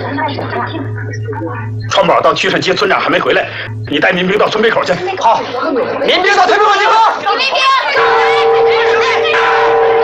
川宝到区上接村长还没回来，你带民兵到村北口去。 好，民兵到村北口集合。 民兵。